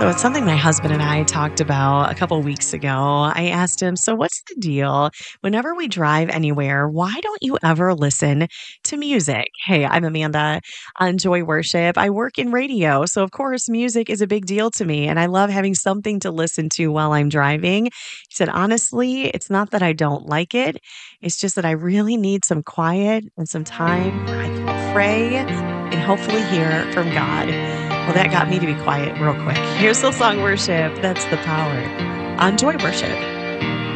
So it's something my husband and I talked about a couple weeks ago. I asked him, "So what's the deal? Whenever we drive anywhere, why don't you ever listen to music?" Hey, I'm Amanda. I enjoy worship. I work in radio. So, of course, music is a big deal to me. And I love having something to listen to while I'm driving. He said, "Honestly, it's not that I don't like it. It's just that I really need some quiet and some time where I can pray and hopefully hear from God." Well, that got me to be quiet real quick. Here's the song Worship. That's the power. Enjoy worship.